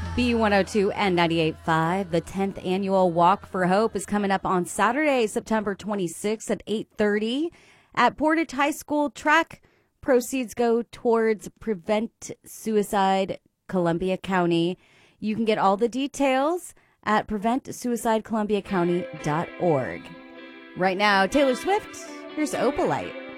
B102 and 98.5. The 10th annual Walk for Hope is coming up on Saturday, September 26th at 8:30 at Portage High School track. Proceeds go towards Prevent Suicide Columbia County. You can get all the details at preventsuicidecolumbiacounty.org. Right now, Taylor Swift, here's Opalite.